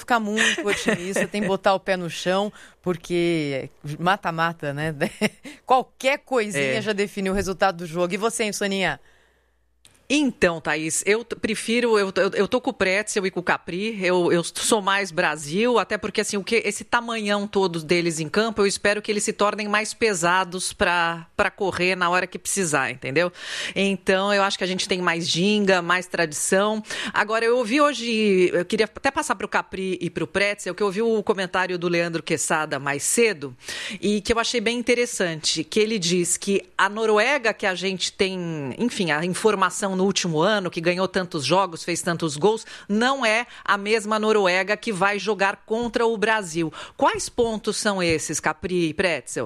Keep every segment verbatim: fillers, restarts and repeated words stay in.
ficar muito otimista, tem que botar o pé no chão, porque mata-mata, né? Qualquer coisinha é. já define o resultado do jogo. E você, hein, Soninha? Então, Thaís, eu prefiro, eu, eu, eu tô com o Pretzel e com o Capri, eu, eu sou mais Brasil, até porque assim, o que, esse tamanhão todo deles em campo, eu espero que eles se tornem mais pesados para para correr na hora que precisar, entendeu? Então, eu acho que a gente tem mais ginga, mais tradição. Agora, eu ouvi hoje, eu queria até passar para o Capri e para o Pretzel, que eu ouvi o comentário do Leandro Quesada mais cedo, e que eu achei bem interessante, que ele diz que a Noruega que a gente tem, enfim, a informação no último ano, que ganhou tantos jogos, fez tantos gols, não é a mesma Noruega que vai jogar contra o Brasil. Quais pontos são esses, Capri e Pretzel?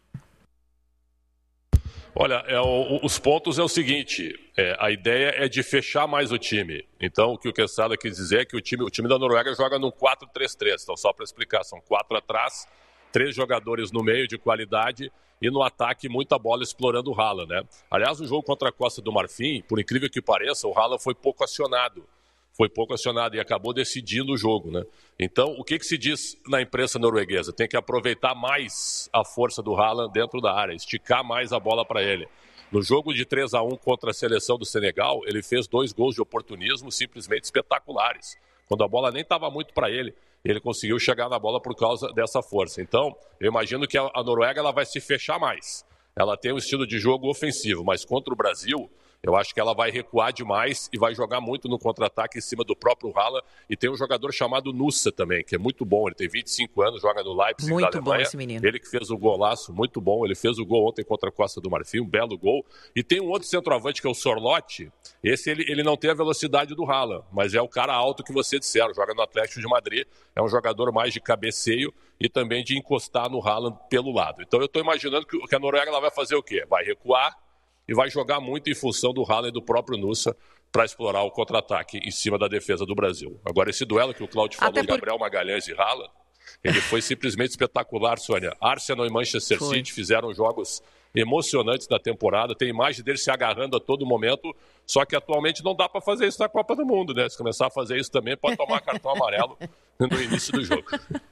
Olha, é, o, os pontos é o seguinte, é, a ideia é de fechar mais o time. Então, o que o Quesada quis dizer é que o time, o time da Noruega joga num quatro três três. Então, só para explicar, são quatro atrás, três jogadores no meio de qualidade e no ataque muita bola explorando o Haaland, né? Aliás, o jogo contra a Costa do Marfim, por incrível que pareça, o Haaland foi pouco acionado. Foi pouco acionado e acabou decidindo o jogo, né? Então, o que, que se diz na imprensa norueguesa? Tem que aproveitar mais a força do Haaland dentro da área, esticar mais a bola para ele. No jogo de três a um contra a seleção do Senegal, ele fez dois gols de oportunismo simplesmente espetaculares. Quando a bola nem estava muito para ele, ele conseguiu chegar na bola por causa dessa força. Então, eu imagino que a Noruega ela vai se fechar mais. Ela tem um estilo de jogo ofensivo, mas contra o Brasil, eu acho que ela vai recuar demais e vai jogar muito no contra-ataque em cima do próprio Haaland. E tem um jogador chamado Nusa também, que é muito bom. Ele tem vinte e cinco anos, joga no Leipzig muito da Alemanha. Bom esse menino. Ele que fez o golaço, muito bom. Ele fez o gol ontem contra a Costa do Marfim, um belo gol. E tem um outro centroavante que é o Sorloth. Esse ele, ele não tem a velocidade do Haaland, mas é o cara alto que você disseram. Joga no Atlético de Madrid. É um jogador mais de cabeceio e também de encostar no Haaland pelo lado. Então eu estou imaginando que, que a Noruega ela vai fazer o quê? Vai recuar e vai jogar muito em função do Haaland e do próprio Nusa para explorar o contra-ataque em cima da defesa do Brasil. Agora, esse duelo que o Cláudio falou, por... Gabriel Magalhães e Haaland, ele foi simplesmente espetacular, Sônia. Arsenal e Manchester foi. City fizeram jogos emocionantes da temporada, tem imagem deles se agarrando a todo momento, só que atualmente não dá para fazer isso na Copa do Mundo, né? Se começar a fazer isso também, pode tomar cartão amarelo no início do jogo.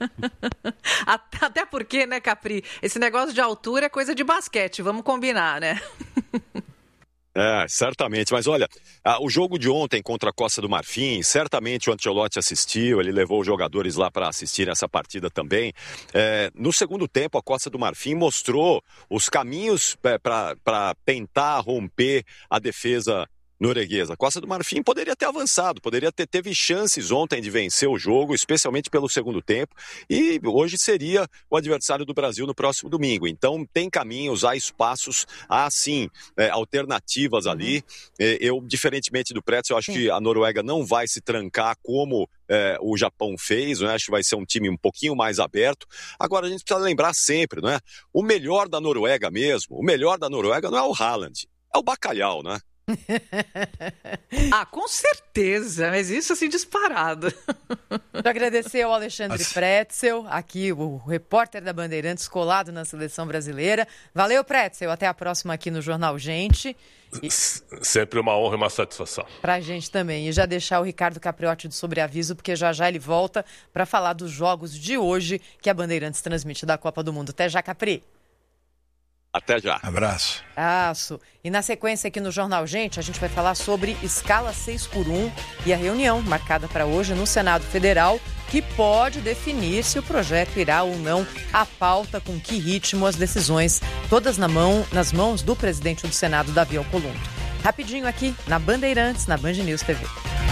Até porque, né, Capri, esse negócio de altura é coisa de basquete, vamos combinar, né? É, certamente, mas olha, o jogo de ontem contra a Costa do Marfim, certamente o Ancelotti assistiu, ele levou os jogadores lá para assistir essa partida também. É, no segundo tempo, a Costa do Marfim mostrou os caminhos para tentar romper a defesa norueguesa. A Costa do Marfim poderia ter avançado, poderia ter teve chances ontem de vencer o jogo, especialmente pelo segundo tempo, e hoje seria o adversário do Brasil no próximo domingo. Então tem caminhos, há espaços, há sim é, alternativas ali. É, eu, diferentemente do Pretzel, eu acho sim. que a Noruega não vai se trancar como é, o Japão fez, né? Acho que vai ser um time um pouquinho mais aberto. Agora a gente precisa lembrar sempre, não é? O melhor da Noruega mesmo, o melhor da Noruega não é o Haaland, é o Bacalhau, né? Ah, com certeza, mas isso assim disparado. Quero agradecer ao Alexandre Pretzel, aqui o repórter da Bandeirantes, colado na seleção brasileira. Valeu, Pretzel, até a próxima aqui no Jornal Gente. E... Sempre uma honra e uma satisfação. Pra gente também. E já deixar o Ricardo Capriotti do Sobreaviso, porque já já ele volta para falar dos jogos de hoje que a Bandeirantes transmite da Copa do Mundo. Até já, Capri. Até já. Abraço. Abraço. E na sequência aqui no Jornal Gente, a gente vai falar sobre escala seis por um e a reunião marcada para hoje no Senado Federal, que pode definir se o projeto irá ou não à pauta, com que ritmo as decisões, todas na mão, nas mãos do presidente do Senado, Davi Alcolumbre. Rapidinho aqui na Bandeirantes, na Band News T V.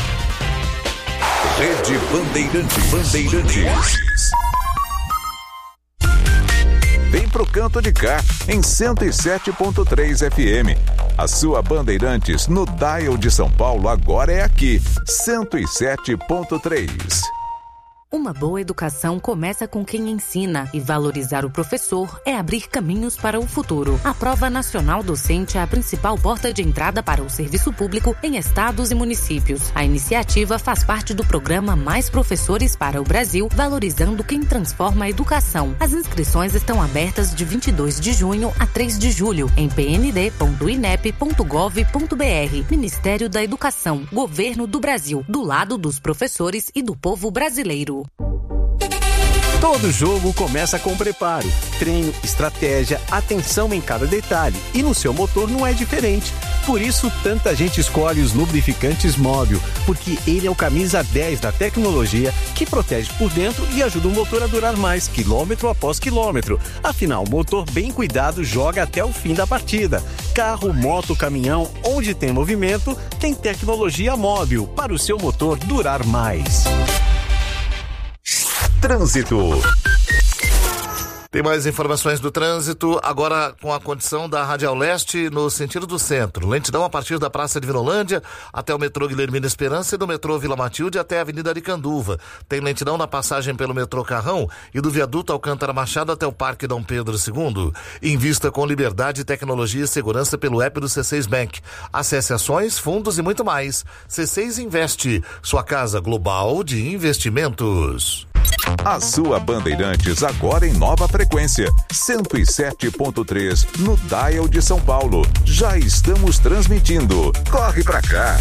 Rede Bandeirantes. Bandeirantes. Vem pro canto de cá, em cento e sete ponto três F M. A sua Bandeirantes no dial de São Paulo agora é aqui, cento e sete ponto três. Uma boa educação começa com quem ensina, e valorizar o professor é abrir caminhos para o futuro. A Prova Nacional Docente é a principal porta de entrada para o serviço público em estados e municípios. A iniciativa faz parte do programa Mais Professores para o Brasil, valorizando quem transforma a educação. As inscrições estão abertas de vinte e dois de junho a três de julho em p n d ponto i n e p ponto gov ponto b r. Ministério da Educação, Governo do Brasil, do lado dos professores e do povo brasileiro. Todo jogo começa com preparo, treino, estratégia, atenção em cada detalhe. E no seu motor não é diferente. Por isso, tanta gente escolhe os lubrificantes Móbil, porque ele é o camisa dez da tecnologia que protege por dentro e ajuda o motor a durar mais, quilômetro após quilômetro. Afinal, motor bem cuidado joga até o fim da partida. Carro, moto, caminhão, onde tem movimento, tem tecnologia Móbil para o seu motor durar mais. Trânsito. Tem mais informações do trânsito, agora com a condição da Radial Leste no sentido do centro. Lentidão a partir da Praça de Vinolândia até o metrô Guilhermina Esperança e do metrô Vila Matilde até a Avenida Aricanduva. Tem lentidão na passagem pelo metrô Carrão e do viaduto Alcântara Machado até o Parque Dom Pedro segundo. Invista com liberdade, tecnologia e segurança pelo app do C seis Bank. Acesse ações, fundos e muito mais. C seis Investe, sua casa global de investimentos. A sua Bandeirantes agora em nova frequência, cento e sete ponto três no Dial de São Paulo. Já estamos transmitindo. Corre pra cá.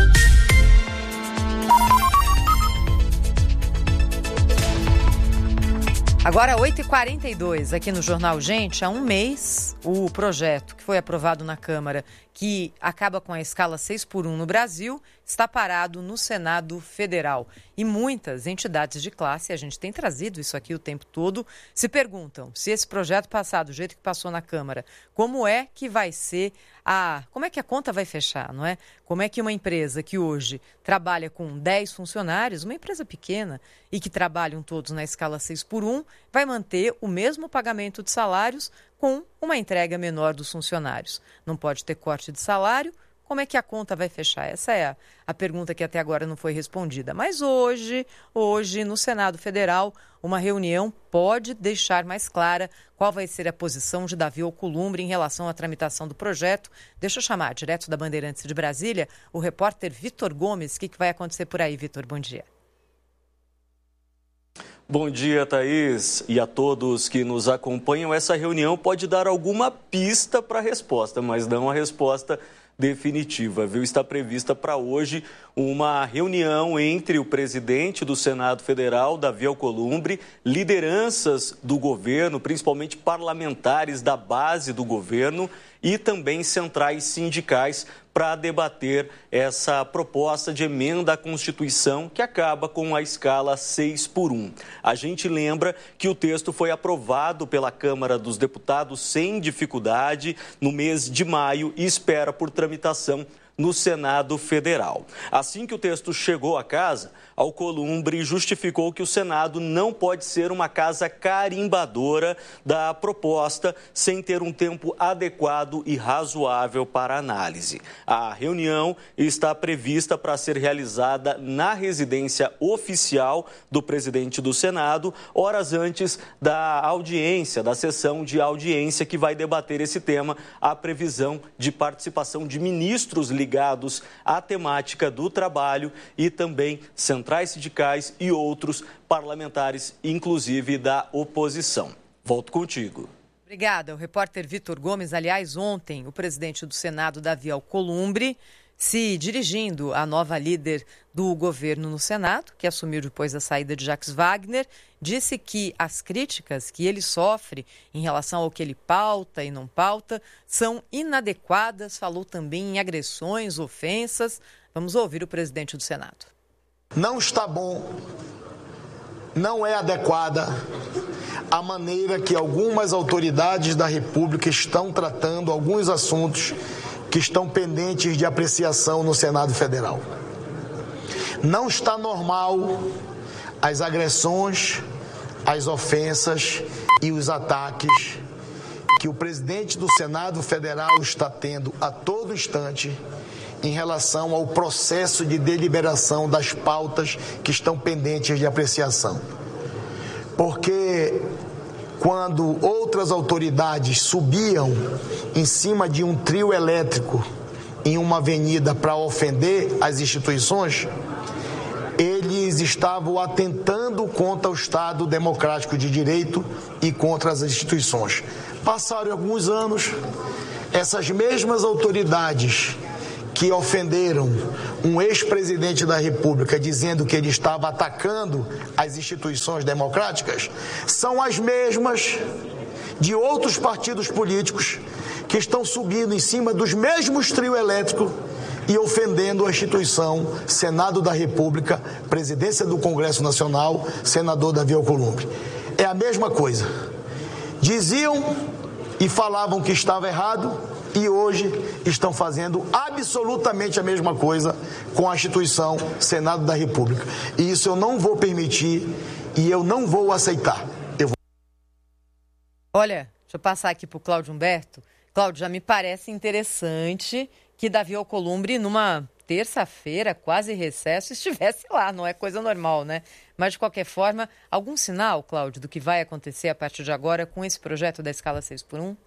Agora oito e quarenta e dois aqui no Jornal Gente, há um mês o projeto que foi aprovado na Câmara, que acaba com a escala seis por um no Brasil, está parado no Senado Federal. E muitas entidades de classe, a gente tem trazido isso aqui o tempo todo, se perguntam se esse projeto passar do jeito que passou na Câmara, como é que vai ser a... como é que a conta vai fechar, não é? Como é que uma empresa que hoje trabalha com dez funcionários, uma empresa pequena e que trabalham todos na escala seis por um, vai manter o mesmo pagamento de salários com uma entrega menor dos funcionários. Não pode ter corte de salário. Como é que a conta vai fechar? Essa é a, a pergunta que até agora não foi respondida. Mas hoje, hoje, no Senado Federal, uma reunião pode deixar mais clara qual vai ser a posição de Davi Alcolumbre em relação à tramitação do projeto. Deixa eu chamar, direto da Bandeirantes de Brasília, o repórter Vitor Gomes. O que, que vai acontecer por aí, Vitor? Bom dia. Bom dia, Thaís, e a todos que nos acompanham. Essa reunião pode dar alguma pista para a resposta, mas não a resposta definitiva, viu? Está prevista para hoje uma reunião entre o presidente do Senado Federal, Davi Alcolumbre, lideranças do governo, principalmente parlamentares da base do governo e também centrais sindicais para debater essa proposta de emenda à Constituição que acaba com a escala seis por um. A gente lembra que o texto foi aprovado pela Câmara dos Deputados sem dificuldade no mês de maio e espera por tramitação no Senado Federal. Assim que o texto chegou à casa, Alcolumbre justificou que o Senado não pode ser uma casa carimbadora da proposta sem ter um tempo adequado e razoável para análise. A reunião está prevista para ser realizada na residência oficial do presidente do Senado, horas antes da audiência, da sessão de audiência que vai debater esse tema, a previsão de participação de ministros ligados à temática do trabalho e também centrais sindicais e outros parlamentares, inclusive da oposição. Volto contigo. Obrigada. O repórter Vitor Gomes, aliás, ontem o presidente do Senado, Davi Alcolumbre, se dirigindo à nova líder do governo no Senado, que assumiu depois da saída de Jacques Wagner, disse que as críticas que ele sofre em relação ao que ele pauta e não pauta são inadequadas, falou também em agressões, ofensas. Vamos ouvir o presidente do Senado. Não está bom, não é adequada a maneira que algumas autoridades da República estão tratando alguns assuntos que estão pendentes de apreciação no Senado Federal. Não está normal as agressões, as ofensas e os ataques que o presidente do Senado Federal está tendo a todo instante em relação ao processo de deliberação das pautas que estão pendentes de apreciação. Porque quando outras autoridades subiam em cima de um trio elétrico em uma avenida para ofender as instituições, eles estavam atentando contra o Estado democrático de direito e contra as instituições. Passaram alguns anos, essas mesmas autoridades que ofenderam um ex-presidente da República dizendo que ele estava atacando as instituições democráticas são as mesmas de outros partidos políticos que estão subindo em cima dos mesmos trio elétrico e ofendendo a instituição Senado da República, Presidência do Congresso Nacional, senador Davi Alcolumbre. É a mesma coisa. Diziam e falavam que estava errado e hoje estão fazendo absolutamente a mesma coisa com a instituição Senado da República. E isso eu não vou permitir e eu não vou aceitar. Eu vou... Olha, deixa eu passar aqui para o Cláudio Humberto. Cláudio, já me parece interessante que Davi Alcolumbre, numa terça-feira, quase recesso, estivesse lá. Não é coisa normal, né? Mas, de qualquer forma, algum sinal, Cláudio, do que vai acontecer a partir de agora com esse projeto da escala seis por um?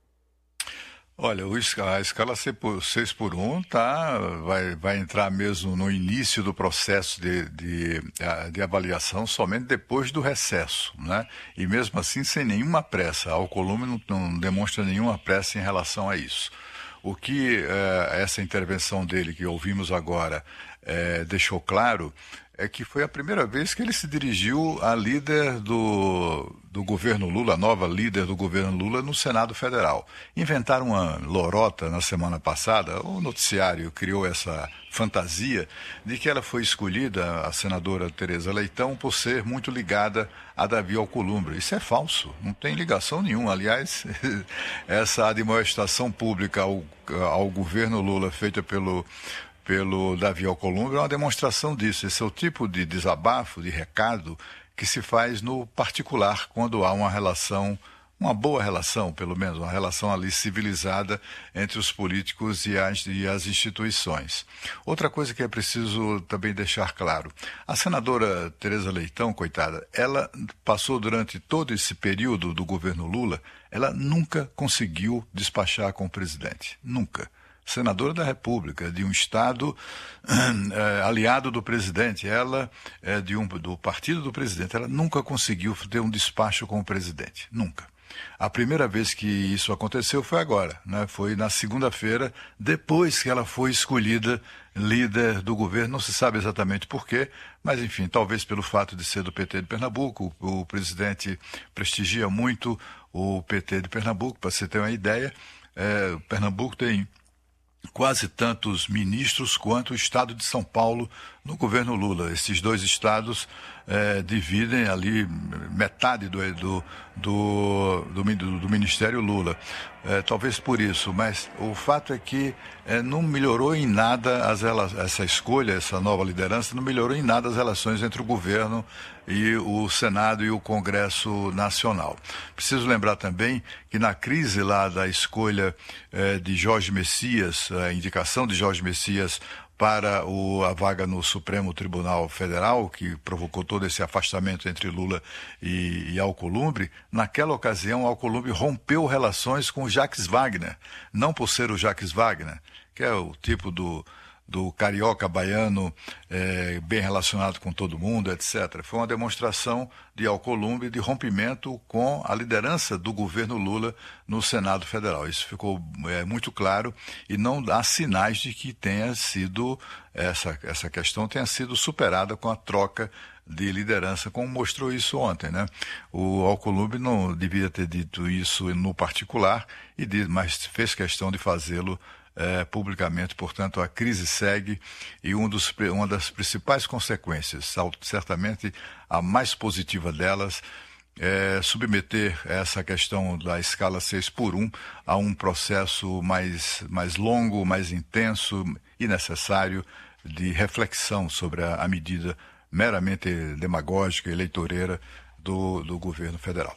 Olha, a escala seis por um tá, vai, vai entrar mesmo no início do processo de, de, de avaliação somente depois do recesso, né? E mesmo assim sem nenhuma pressa. A Alcolumbre não, não demonstra nenhuma pressa em relação a isso. O que eh, essa intervenção dele que ouvimos agora eh, deixou claro é que foi a primeira vez que ele se dirigiu à líder do, do governo Lula, a nova líder do governo Lula no Senado Federal. Inventaram uma lorota na semana passada, o noticiário criou essa fantasia de que ela foi escolhida, a senadora Tereza Leitão, por ser muito ligada a Davi Alcolumbre. Isso é falso, não tem ligação nenhuma. Aliás, essa admoestação pública ao, ao governo Lula feita pelo... pelo Davi Alcolumbre é uma demonstração disso. Esse é o tipo de desabafo, de recado que se faz no particular quando há uma relação, uma boa relação, pelo menos, uma relação ali civilizada entre os políticos e as, e as instituições. Outra coisa que é preciso também deixar claro, a senadora Tereza Leitão, coitada, ela passou durante todo esse período do governo Lula, ela nunca conseguiu despachar com o presidente, nunca. Senadora da República, de um estado é, aliado do presidente, ela é de um, do partido do presidente, ela nunca conseguiu ter um despacho com o presidente, nunca. A primeira vez que isso aconteceu foi agora, né? Foi na segunda-feira, depois que ela foi escolhida líder do governo, não se sabe exatamente por quê, mas enfim, talvez pelo fato de ser do P T de Pernambuco, o, o presidente prestigia muito o P T de Pernambuco, para você ter uma ideia, é, Pernambuco tem quase tantos ministros quanto o estado de São Paulo no governo Lula. Esses dois estados eh, dividem ali metade do, do, do, do, do Ministério Lula. Eh, talvez por isso, mas o fato é que eh, não melhorou em nada as, essa escolha, essa nova liderança, não melhorou em nada as relações entre o governo e o Senado e o Congresso Nacional. Preciso lembrar também que na crise lá da escolha eh, de Jorge Messias, a indicação de Jorge Messias para o, a vaga no Supremo Tribunal Federal, que provocou todo esse afastamento entre Lula e, e Alcolumbre, naquela ocasião Alcolumbre rompeu relações com o Jacques Wagner, não por ser o Jacques Wagner, que é o tipo do... do carioca baiano, é, bem relacionado com todo mundo, etcétera. Foi uma demonstração de Alcolumbre de rompimento com a liderança do governo Lula no Senado Federal. Isso ficou é, muito claro e não há sinais de que tenha sido, essa, essa questão tenha sido superada com a troca de liderança, como mostrou isso ontem, né? O Alcolumbre não devia ter dito isso no particular, e diz, mas fez questão de fazê-lo É, publicamente. Portanto, a crise segue e um dos, uma das principais consequências, certamente a mais positiva delas, é submeter essa questão da escala seis por um a um processo mais, mais longo, mais intenso e necessário de reflexão sobre a, a medida meramente demagógica e eleitoreira do, do governo federal.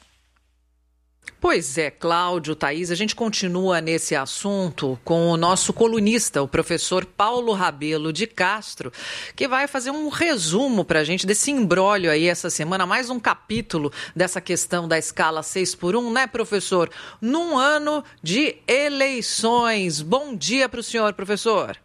Pois é, Cláudio, Thaís, a gente continua nesse assunto com o nosso colunista, o professor Paulo Rabelo de Castro, que vai fazer um resumo para a gente desse imbróglio aí essa semana, mais um capítulo dessa questão da escala seis por um, né, professor? Num ano de eleições. Bom dia para o senhor, professor.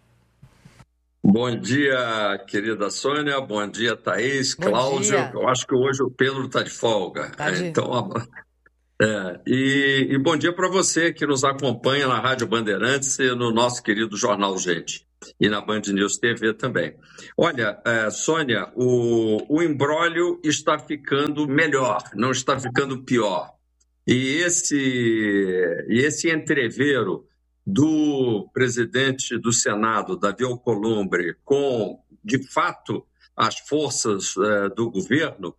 Bom dia, querida Sônia, bom dia, Thaís, bom Cláudio. Dia. Eu acho que hoje o Pedro está de folga, tá de... então... É, e, e bom dia para você que nos acompanha na Rádio Bandeirantes e no nosso querido Jornal Gente. e na Band News T V também. Olha, é, Sônia, o, o imbróglio está ficando melhor, não está ficando pior. E esse, e esse entrevero do presidente do Senado, Davi Alcolumbre, com, de fato, as forças é, do governo,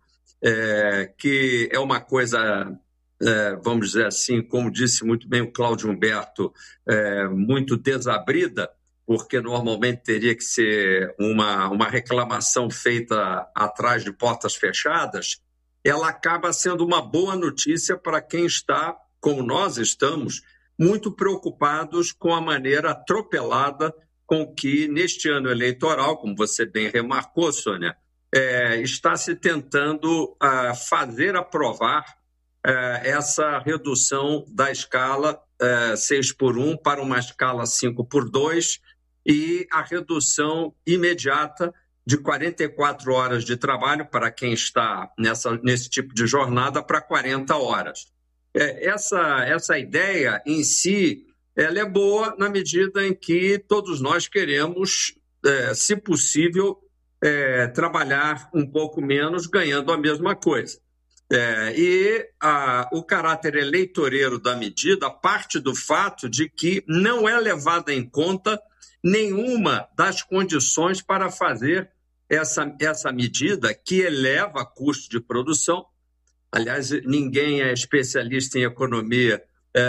é, que é uma coisa, é, vamos dizer assim, como disse muito bem o Cláudio Humberto, é, muito desabrida, porque normalmente teria que ser uma, uma reclamação feita atrás de portas fechadas, ela acaba sendo uma boa notícia para quem está, como nós estamos, muito preocupados com a maneira atropelada com que, neste ano eleitoral, como você bem remarcou, Sônia, é, está se tentando uh, fazer aprovar uh, essa redução da escala uh, seis por um para uma escala cinco por dois e a redução imediata de quarenta e quatro horas de trabalho para quem está nessa, nesse tipo de jornada para quarenta horas. É, essa, essa ideia em si, ela é boa na medida em que todos nós queremos, é, se possível, é, trabalhar um pouco menos ganhando a mesma coisa. É, e a, o caráter eleitoreiro da medida parte do fato de que não é levada em conta nenhuma das condições para fazer essa, essa medida que eleva custo de produção. Aliás, ninguém é especialista em economia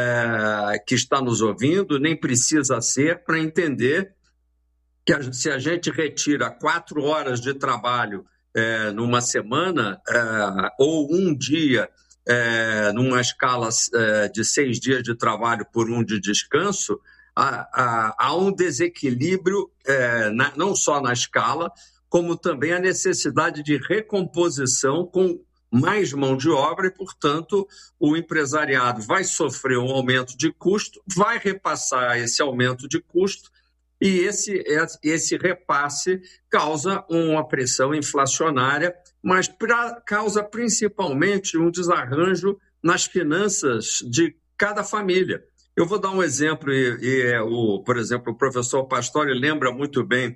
é, que está nos ouvindo, nem precisa ser, para entender que a, se a gente retira quatro horas de trabalho é, numa semana é, ou um dia é, numa escala é, de seis dias de trabalho por um de descanso, há, há, há um desequilíbrio é, na, não só na escala, como também a necessidade de recomposição com mais mão de obra e, portanto, o empresariado vai sofrer um aumento de custo, vai repassar esse aumento de custo e esse, esse repasse causa uma pressão inflacionária, mas pra, causa principalmente um desarranjo nas finanças de cada família. Eu vou dar um exemplo, e, e o, por exemplo, o professor Pastore lembra muito bem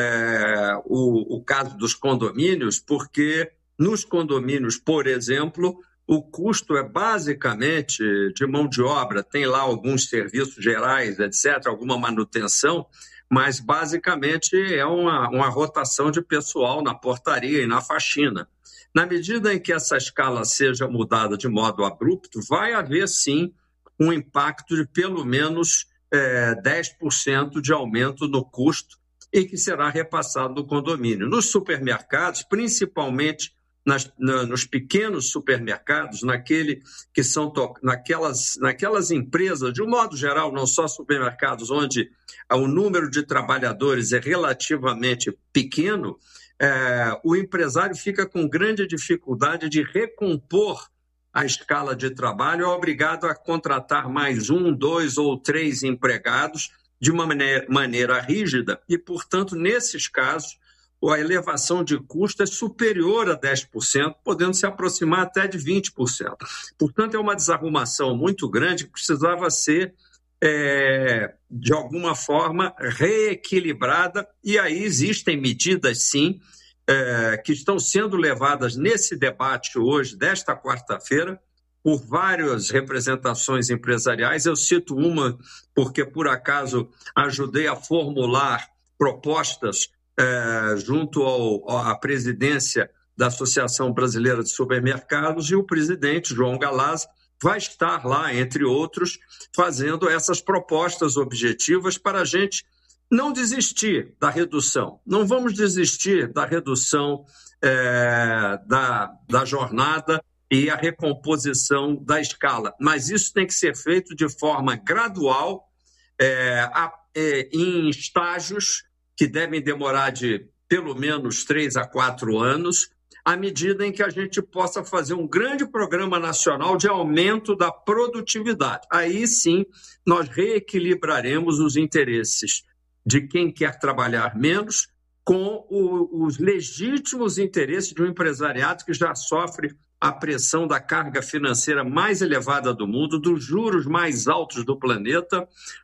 é, o, o caso dos condomínios, porque nos condomínios, por exemplo, o custo é basicamente de mão de obra, tem lá alguns serviços gerais, etcétera, alguma manutenção, mas basicamente é uma, uma rotação de pessoal na portaria e na faxina. Na medida em que essa escala seja mudada de modo abrupto, vai haver sim um impacto de pelo menos é, dez por cento de aumento no custo e que será repassado no condomínio. Nos supermercados, principalmente Nas, na, nos pequenos supermercados, naquele que são to, naquelas, naquelas empresas, de um modo geral, não só supermercados, onde o número de trabalhadores é relativamente pequeno, é, o empresário fica com grande dificuldade de recompor a escala de trabalho, é obrigado a contratar mais um, dois ou três empregados de uma maneira, maneira rígida e, portanto, nesses casos, a elevação de custo é superior a dez por cento, podendo se aproximar até de vinte por cento. Portanto, é uma desarrumação muito grande que precisava ser, é, de alguma forma, reequilibrada, e aí existem medidas, sim, é, que estão sendo levadas nesse debate hoje, desta quarta-feira, por várias representações empresariais. Eu cito uma porque, por acaso, ajudei a formular propostas É, junto ao, à presidência da Associação Brasileira de Supermercados, e o presidente, João Galaz, vai estar lá, entre outros, fazendo essas propostas objetivas para a gente não desistir da redução. Não vamos desistir da redução é, da, da jornada e a recomposição da escala, mas isso tem que ser feito de forma gradual, é, a, é, em estágios que devem demorar de pelo menos três a quatro anos, à medida em que a gente possa fazer um grande programa nacional de aumento da produtividade. Aí sim, nós reequilibraremos os interesses de quem quer trabalhar menos com o, os legítimos interesses de um empresariado que já sofre a pressão da carga financeira mais elevada do mundo, dos juros mais altos do planeta,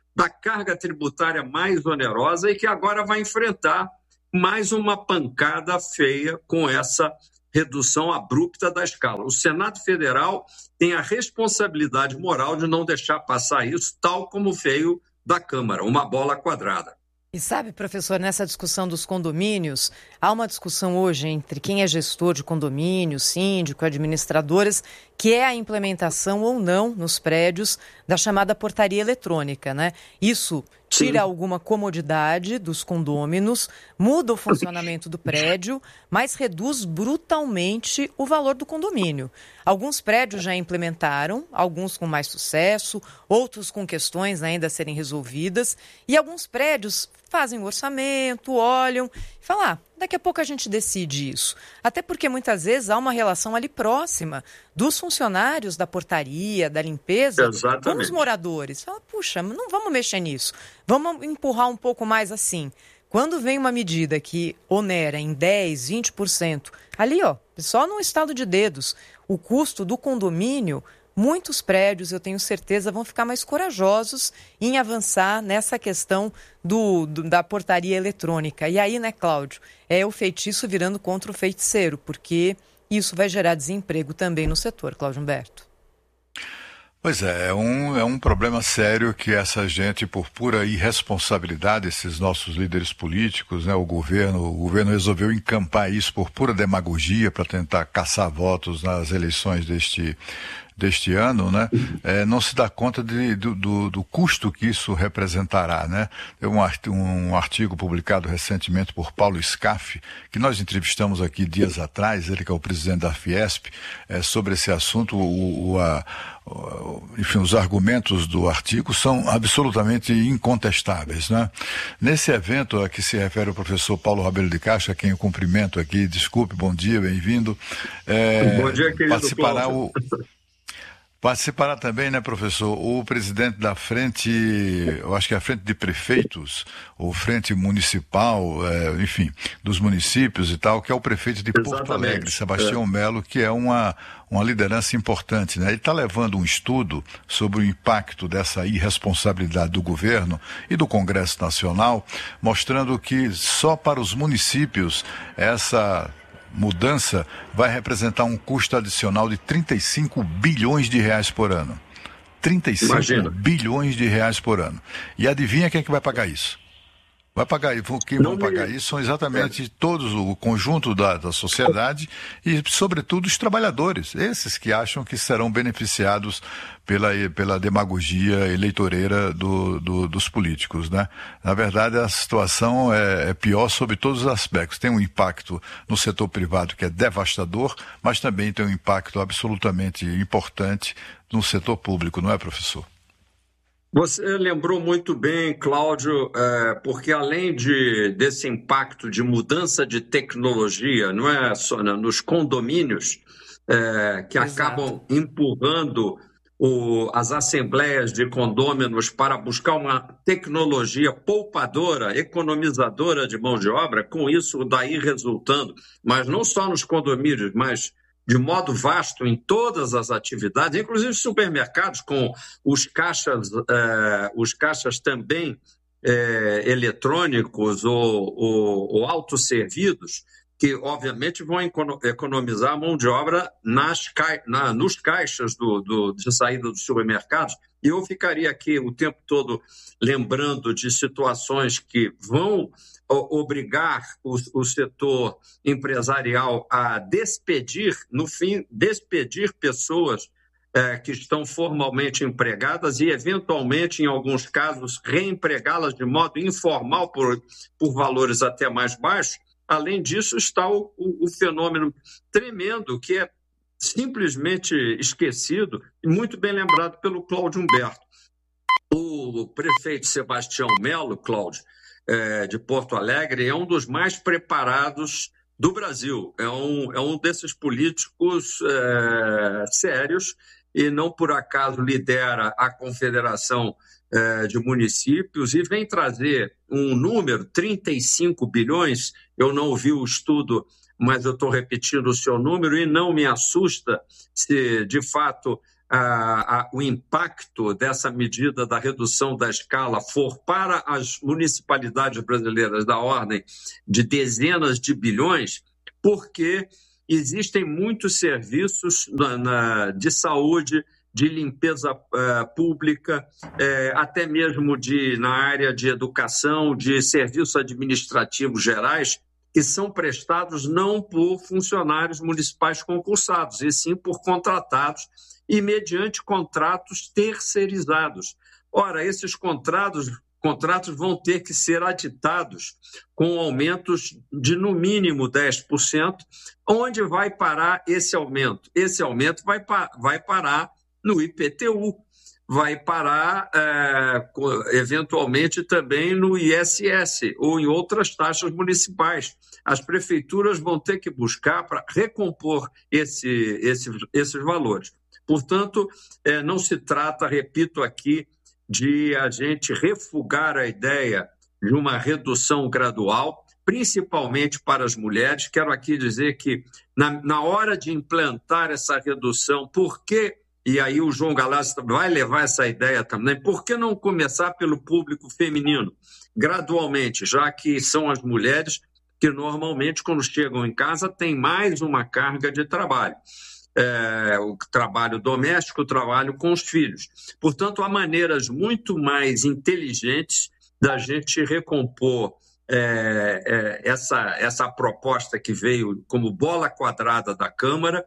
da carga tributária mais onerosa e que agora vai enfrentar mais uma pancada feia com essa redução abrupta da escala. O Senado Federal tem a responsabilidade moral de não deixar passar isso, tal como veio da Câmara, uma bola quadrada. E sabe, professor, nessa discussão dos condomínios, há uma discussão hoje entre quem é gestor de condomínio, síndico, administradoras, que é a implementação ou não nos prédios da chamada portaria eletrônica, né? Isso tira Sim. alguma comodidade dos condôminos, muda o funcionamento do prédio, mas reduz brutalmente o valor do condomínio. Alguns prédios já implementaram, alguns com mais sucesso, outros com questões ainda a serem resolvidas, e alguns prédios fazem o orçamento, olham e falam, ah, daqui a pouco a gente decide isso. Até porque muitas vezes há uma relação ali próxima dos funcionários da portaria, da limpeza, Exatamente. com os moradores. Fala, puxa, não vamos mexer nisso, vamos empurrar um pouco mais assim. Quando vem uma medida que onera em dez, vinte por cento, ali, ó, só num estalo de dedos, o custo do condomínio, muitos prédios, eu tenho certeza, vão ficar mais corajosos em avançar nessa questão do, do, da portaria eletrônica. E aí, né, Cláudio, é o feitiço virando contra o feiticeiro, porque isso vai gerar desemprego também no setor, Cláudio Humberto. Pois é, é um, é um problema sério que essa gente, por pura irresponsabilidade, esses nossos líderes políticos, né, o governo, o governo resolveu encampar isso por pura demagogia para tentar caçar votos nas eleições deste deste ano, né, é, não se dá conta de, do, do, do custo que isso representará, né? Tem um, um artigo publicado recentemente por Paulo Scaff, que nós entrevistamos aqui dias atrás, ele que é o presidente da Fiesp, é, sobre esse assunto, o, o, a, o, enfim, os argumentos do artigo são absolutamente incontestáveis, né? Nesse evento a que se refere o professor Paulo Rabelo de Castro, a quem eu cumprimento aqui, desculpe, bom dia, bem-vindo. É, bom dia, querido participará o Participará também, né, professor, o presidente da frente, eu acho que é a frente de prefeitos, ou frente municipal, é, enfim, dos municípios e tal, que é o prefeito de Exatamente. Porto Alegre, Sebastião é. Melo, que é uma, uma liderança importante, né? Ele está levando um estudo sobre o impacto dessa irresponsabilidade do governo e do Congresso Nacional, mostrando que só para os municípios essa mudança vai representar um custo adicional de trinta e cinco bilhões de reais por ano. trinta e cinco Imagina. bilhões de reais por ano. E adivinha quem é que vai pagar isso? Vai pagar, quem vão pagar isso são exatamente é. todos, o conjunto da, da sociedade e, sobretudo, os trabalhadores, esses que acham que serão beneficiados pela, pela demagogia eleitoreira do, do, dos políticos, né? Na verdade, a situação é, é pior sob todos os aspectos. Tem um impacto no setor privado que é devastador, mas também tem um impacto absolutamente importante no setor público, não é, professor? Você lembrou muito bem, Cláudio, é, porque além de, desse impacto de mudança de tecnologia, não é, Sônia, nos condomínios, é, que Exato. acabam empurrando o, as assembleias de condôminos para buscar uma tecnologia poupadora, economizadora de mão de obra, com isso daí resultando, mas não só nos condomínios, mas de modo vasto em todas as atividades, inclusive supermercados com os caixas, eh, os caixas também eh, eletrônicos ou, ou, ou autosservidos, que obviamente vão economizar a mão de obra nas ca... na, nos caixas do, do, de saída dos supermercados. E eu ficaria aqui o tempo todo lembrando de situações que vão obrigar o, o setor empresarial a despedir, no fim, despedir pessoas é, que estão formalmente empregadas e, eventualmente, em alguns casos, reempregá-las de modo informal por, por valores até mais baixos. Além disso, está o, o, o fenômeno tremendo que é simplesmente esquecido e muito bem lembrado pelo Cláudio Humberto. O prefeito Sebastião Melo, Cláudio, é, de Porto Alegre, é um dos mais preparados do Brasil. É um, é um desses políticos é, sérios e não por acaso lidera a Confederação é, de Municípios e vem trazer um número, trinta e cinco bilhões, eu não ouvi o estudo, mas eu estou repetindo o seu número e não me assusta se, de fato, a, a, o impacto dessa medida da redução da escala for para as municipalidades brasileiras da ordem de dezenas de bilhões, porque existem muitos serviços na, na, de saúde, de limpeza uh, pública, eh, até mesmo de, na área de educação, de serviços administrativos gerais, que são prestados não por funcionários municipais concursados, e sim por contratados e mediante contratos terceirizados. Ora, esses contratos, contratos vão ter que ser aditados com aumentos de, no mínimo, dez por cento. Onde vai parar esse aumento? Esse aumento vai, vai parar no I P T U, vai parar, é, eventualmente, também no I S S ou em outras taxas municipais. As prefeituras vão ter que buscar para recompor esse, esse, esses valores. Portanto, é, não se trata, repito aqui, de a gente refugar a ideia de uma redução gradual, principalmente para as mulheres. Quero aqui dizer que, na, na hora de implantar essa redução, por que, e aí o João Galazzi vai levar essa ideia também, por que não começar pelo público feminino, gradualmente, já que são as mulheres que normalmente, quando chegam em casa, têm mais uma carga de trabalho. É, o trabalho doméstico, o trabalho com os filhos. Portanto, há maneiras muito mais inteligentes da gente recompor é, é, essa, essa proposta que veio como bola quadrada da Câmara,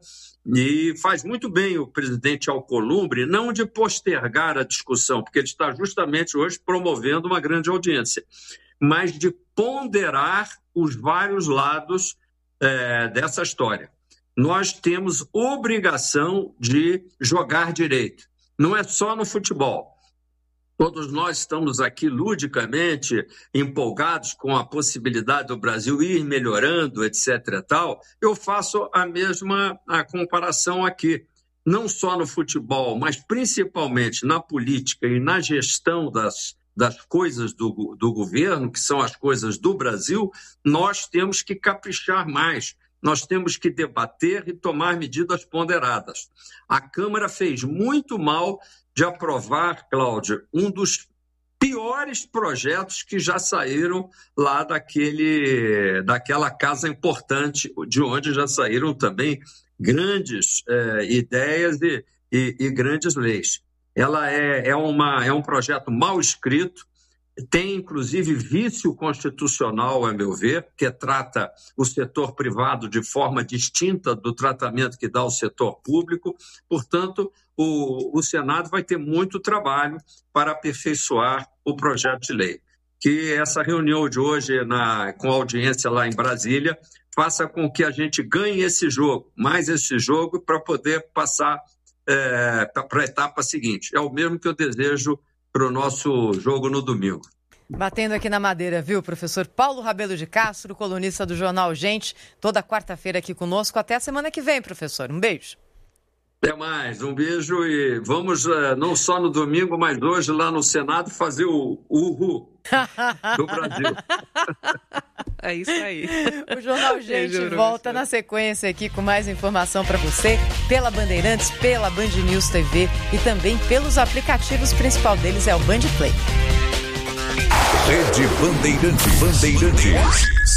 e faz muito bem o presidente Alcolumbre não de postergar a discussão, porque ele está justamente hoje promovendo uma grande audiência, mas de ponderar os vários lados é, dessa história. Nós temos obrigação de jogar direito. Não é só no futebol. Todos nós estamos aqui ludicamente empolgados com a possibilidade do Brasil ir melhorando, etc e tal. Eu faço a mesma a comparação aqui. Não só no futebol, mas principalmente na política e na gestão das, das coisas do, do governo, que são as coisas do Brasil, nós temos que caprichar mais. Nós temos que debater e tomar medidas ponderadas. A Câmara fez muito mal de aprovar, Cláudio, um dos piores projetos que já saíram lá daquele, daquela casa importante, de onde já saíram também grandes eh, ideias e, e, e grandes leis. Ela é, é, uma, é um projeto mal escrito, tem, inclusive, vício constitucional, a meu ver, que trata o setor privado de forma distinta do tratamento que dá o setor público. Portanto, o, o Senado vai ter muito trabalho para aperfeiçoar o projeto de lei. Que essa reunião de hoje, na, com a audiência lá em Brasília, faça com que a gente ganhe esse jogo, mais esse jogo, para poder passar é, para a etapa seguinte. É o mesmo que eu desejo para o nosso jogo no domingo. Batendo aqui na madeira, viu, professor Paulo Rabelo de Castro, colunista do Jornal Gente, toda quarta-feira aqui conosco. Até a semana que vem, professor. Um beijo. Até mais, um beijo e vamos, não só no domingo, mas hoje lá no Senado fazer o Uhul do Brasil. É isso aí. O Jornal Gente beijo, volta na sequência aqui com mais informação para você pela Bandeirantes, pela Band News T V e também pelos aplicativos. O principal deles é o Band Play. Rede Bandeirantes. Bandeirantes.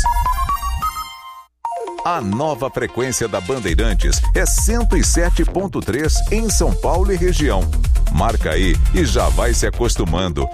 A nova frequência da Bandeirantes é cento e sete ponto três em São Paulo e região. Marca aí e já vai se acostumando.